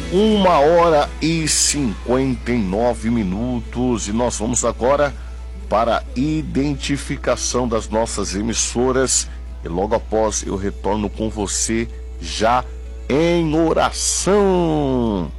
1h59 e nós vamos agora para a identificação das nossas emissoras e logo após eu retorno com você já em oração.